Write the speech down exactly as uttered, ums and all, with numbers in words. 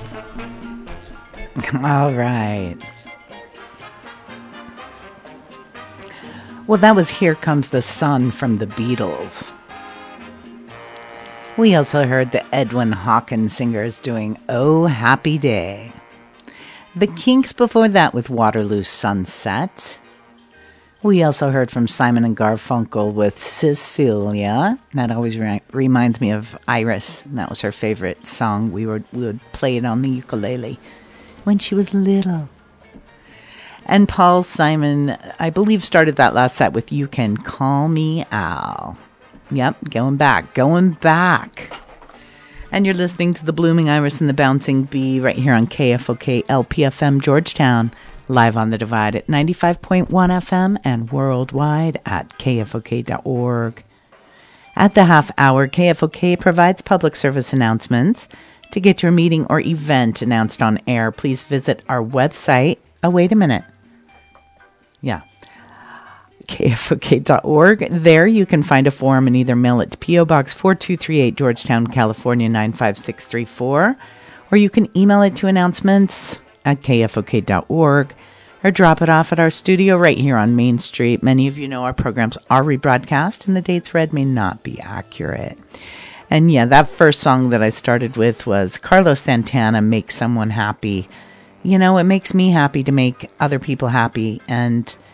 All right. Well, that was Here Comes the Sun from the Beatles. We also heard the Edwin Hawkins Singers doing Oh Happy Day. The Kinks before that with Waterloo Sunset. We also heard from Simon and Garfunkel with Cecilia. That always re- reminds me of Iris. That was her favorite song. We, were, we would play it on the ukulele when she was little. And Paul Simon, I believe, started that last set with You Can Call Me Al. Yep, going back, going back. And you're listening to the Blooming Iris and the Bouncing Bee right here on K F O K L P F M Georgetown, live on the Divide at ninety-five point one F M and worldwide at K F O K dot org. At the half hour, K F O K provides public service announcements. To get your meeting or event announced on air, please visit our website. Oh, wait a minute. Yeah. K F O K dot org. There you can find a form and either mail it to P O Box four two three eight, Georgetown, California nine five six three four, or you can email it to announcements at K F O K dot org, or drop it off at our studio right here on Main Street. Many of you know our programs are rebroadcast and the dates read may not be accurate. And yeah, that first song that I started with was Carlos Santana, Make Someone Happy. You know, it makes me happy to make other people happy, and